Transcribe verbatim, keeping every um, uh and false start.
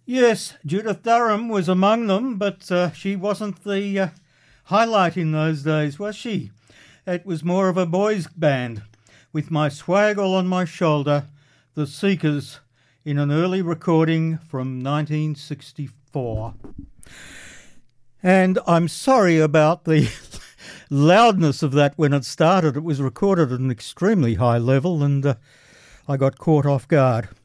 Yes, Judith Durham was among them, but uh, she wasn't the uh, highlight in those days, was she? It was more of a boys' band, with My Swag All on My Shoulder, The Seekers, in an early recording from nineteen sixty-four. And I'm sorry about the loudness of that when it started. It was recorded at an extremely high level, and uh, I got caught off guard.